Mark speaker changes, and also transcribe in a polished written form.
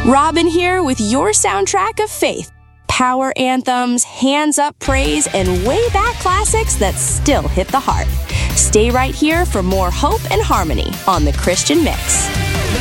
Speaker 1: Robin here with your soundtrack of faith. Power anthems, hands up praise, and way back classics that still hit the heart. Stay right here for more hope and harmony on The Christian Mix.